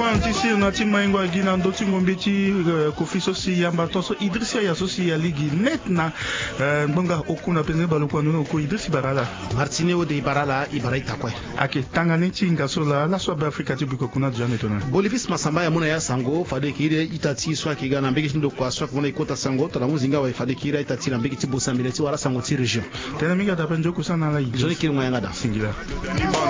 fanti si na tima ingwa gina ndoti ngombeti kofiso si yamba toso Idrissa ya sosi ya ligi net na mbonga okuna pezene balokwa no ko Idrissa barala Martinez de barala ibaraita kwa ake tangane tinga sola la South Africa tibiko kuna jana tona Bolivis masamba ya muna ya sango fadekire itati swa kigana mbeki tindo kwa swa kuna ikota sango tala muzinga wa fadekire itati na mbeki tibo sambile ti wala sango ti region tena minga tapenjo kusana la joni kirmwa yanga da singila